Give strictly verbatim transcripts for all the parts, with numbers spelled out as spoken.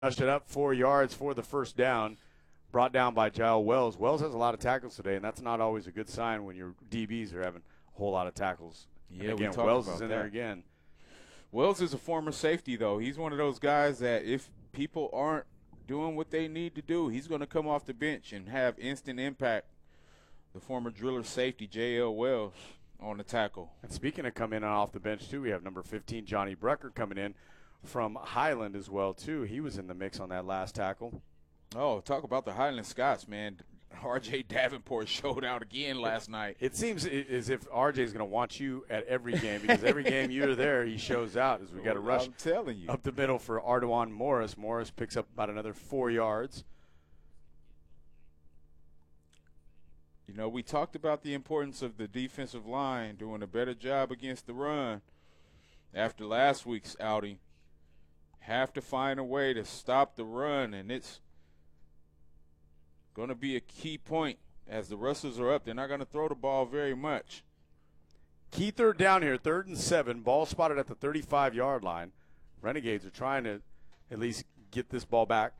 Rushed it up four yards for the first down, brought down by Jael Wells. Wells has a lot of tackles today, and that's not always a good sign when your D Bs are having a whole lot of tackles. Yeah, and again, we Wells about is in that. there again. Wells is a former safety, though. He's one of those guys that if people aren't doing what they need to do, he's going to come off the bench and have instant impact. The former driller safety, J L Wells, on the tackle. And speaking of coming in off the bench, too, we have number fifteen, Johnny Brucker, coming in from Highland as well, too. He was in the mix on that last tackle. Oh, talk about the Highland Scots, man. R J Davenport showed out again last night. It seems as if R J is going to want you at every game because every game you're there, he shows out as we got to rush I'm telling you. up the middle for Ardawan Morris. Morris picks up about another four yards. You know, we talked about the importance of the defensive line doing a better job against the run after last week's outing. Have to find a way to stop the run, and it's going to be a key point as the Rustlers are up. They're not going to throw the ball very much. Key third down here, third and seven. Ball spotted at the thirty-five-yard line. Renegades are trying to at least get this ball back,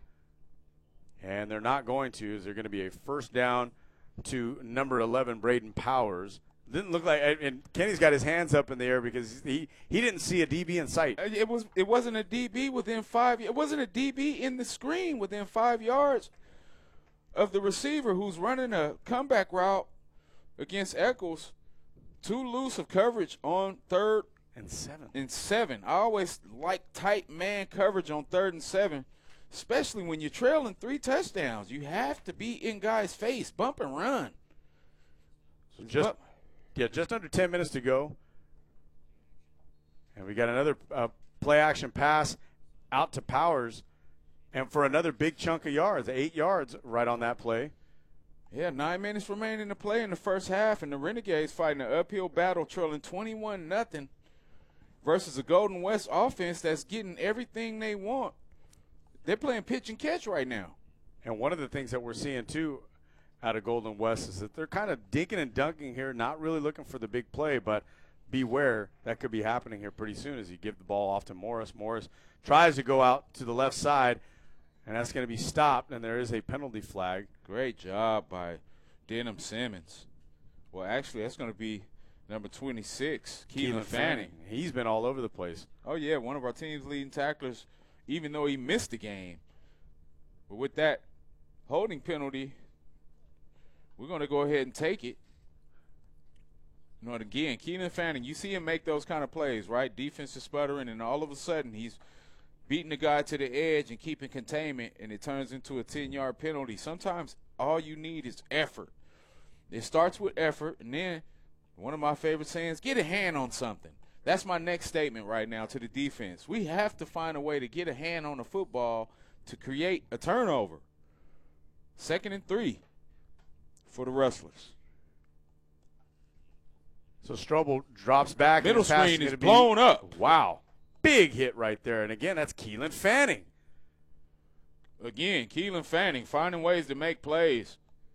and they're not going to. Is there going to be a first down to number eleven, Braden Powers? Didn't look like, and Kenny's got his hands up in the air because he, he didn't see a D B in sight. It was it wasn't a D B within five. It wasn't a D B in the screen within five yards of the receiver who's running a comeback route against Eccles. Too loose of coverage on third and seven. And seven. I always like tight man coverage on third and seven, especially when you're trailing three touchdowns. You have to be in guys' face, bump and run. So just. Bump. Yeah, just under ten minutes to go. And we got another uh, play-action pass out to Powers. And for another big chunk of yards, eight yards right on that play. Yeah, nine minutes remaining to play in the first half, and the Renegades fighting an uphill battle, trailing twenty-one nothing versus a Golden West offense that's getting everything they want. They're playing pitch and catch right now. And one of the things that we're seeing, too, out of Golden West is that they're kind of dinking and dunking here, not really looking for the big play, but beware, that could be happening here pretty soon as you give the ball off to Morris. Morris tries to go out to the left side, and that's going to be stopped, and there is a penalty flag. Great job by Denham Simmons. Well, actually, that's going to be number twenty-six, Keelan Fanning. Fanning. He's been all over the place. Oh, yeah, one of our team's leading tacklers, even though he missed the game. But with that holding penalty, we're going to go ahead and take it. You know, and again, Keelan Fanning, you see him make those kind of plays, right? Defense is sputtering, and all of a sudden he's beating the guy to the edge and keeping containment, and it turns into a ten-yard penalty. Sometimes all you need is effort. It starts with effort, and then one of my favorite sayings, get a hand on something. That's my next statement right now to the defense. We have to find a way to get a hand on the football to create a turnover. Second and three for the Rustlers. So Strobel drops back. Middle screen is blown be, up. Wow. Big hit right there. And, again, that's Keelan Fanning. Again, Keelan Fanning finding ways to make plays.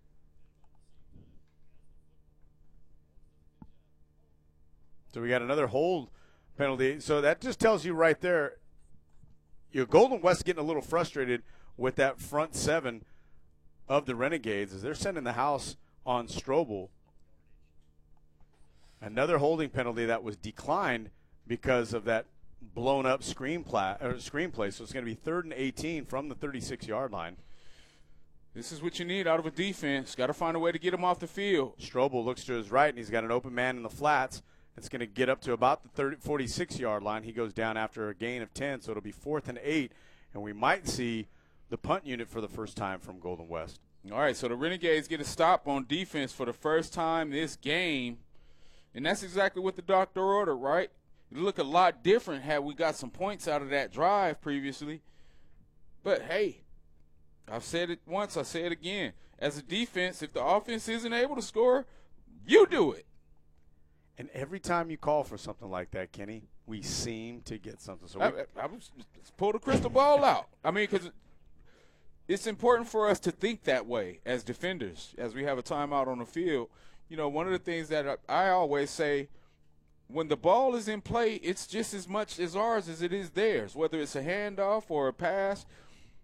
So we got another hold penalty. So that just tells you right there, you know, Golden West getting a little frustrated with that front seven of the Renegades as they're sending the house on Strobel. Another holding penalty that was declined because of that blown-up screen pla- or screenplay. So it's going to be third and eighteen from the thirty-six-yard line. This is what you need out of a defense. Got to find a way to get him off the field. Strobel looks to his right, and he's got an open man in the flats. It's going to get up to about the thirty, forty-six-yard line. He goes down after a gain of ten, so it'll be fourth and eight, and we might see the punt unit for the first time from Golden West. All right, so the Renegades get a stop on defense for the first time this game, and that's exactly what the doctor ordered, right? It look a lot different had we got some points out of that drive previously. But, hey, I've said it once, I say it again. As a defense, if the offense isn't able to score, you do it. And every time you call for something like that, Kenny, we seem to get something. So we, I, I was pull the crystal ball out. I mean, because it's important for us to think that way as defenders, as we have a timeout on the field. You know, one of the things that I always say, when the ball is in play, it's just as much as ours as it is theirs, whether it's a handoff or a pass